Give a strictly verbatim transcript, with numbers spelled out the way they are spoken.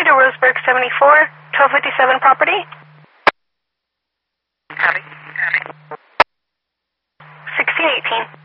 to Roseburg seventy-four, twelve fifty-seven property. Copy. Copy. sixteen eighteen.